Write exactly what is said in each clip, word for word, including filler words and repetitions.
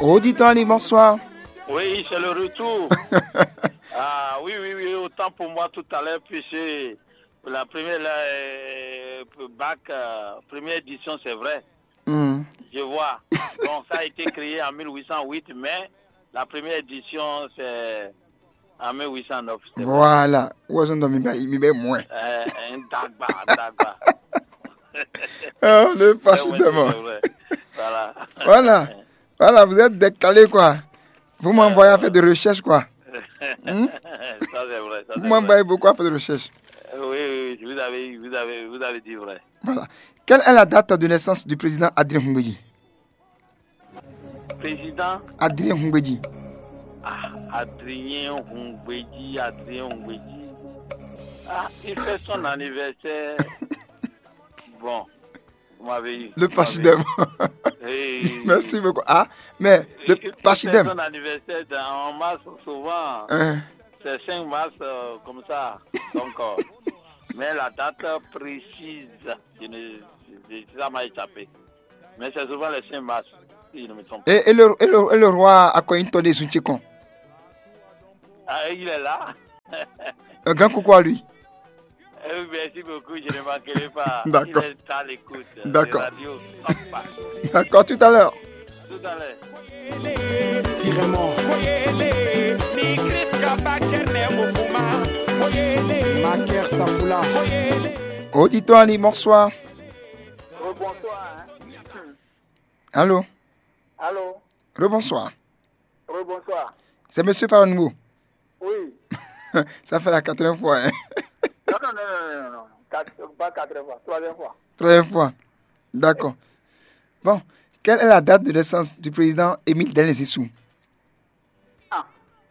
Auditeur Ali, bonsoir. Oui, c'est le retour. Ah oui, oui, oui, autant pour moi tout à l'heure, puisque la première là, euh, bac, euh, première édition, c'est vrai. Mm. Je vois. Donc ça a été créé en mille huit cent huit, mais la première édition, c'est en mille huit cent neuf. Voilà. Où est-ce que moins? Euh, un dagba, un dagba. Oh, le fâchidement. Voilà. Voilà. Voilà, vous êtes décalé, quoi. Vous m'envoyez à faire des recherches, quoi. Hmm? Ça, c'est vrai. Ça, vous c'est m'envoyez vrai. beaucoup à faire des recherches. Oui, oui, oui, vous avez, vous avez, vous avez dit vrai. Voilà. Quelle est la date de naissance du président Adrien Hungweji? Président Adrien Hungweji. Ah, Adrien Hungweji, Adrien Hungweji. Ah, il fait son anniversaire. Bon, vous m'avez eu. Le Pachidem. Hey. Merci beaucoup. Ah, mais le Pachidem. Il fait son anniversaire en mars souvent. Hein? C'est cinq mars, euh, comme ça. Donc, euh, mais la date précise, je ne, je, ça m'a échappé. Mais c'est souvent le cinq mars, si je ne me trompe pas. Et, et, le, et, le, et le roi a quoi une tonne de soutien? Ah, il est là. Un grand coucou à lui. Eh, merci beaucoup, je ne manquerai pas. D'accord. Il est à l'écoute. D'accord. Radio. D'accord, tout à l'heure. Tout à l'heure. Auditeur Ali, bonsoir. Oh, bonsoir. Hein. Allô? Allô? Rebonsoir. Rebonsoir. C'est monsieur Farango. Oui. Ça fait la quatrième fois. Hein? Non, non, non, non, non, non. Quatre, pas quatrième fois, troisième fois. Troisième fois. D'accord. Bon, quelle est la date de naissance du président Émile Denis Sissou? Ah.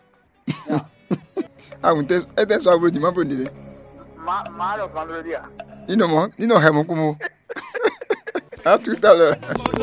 Ah, vous êtes sur le dimanche pour dire. Ma, ma, le vendredi. Il ne manque, il ne manque pas. À tout à l'heure.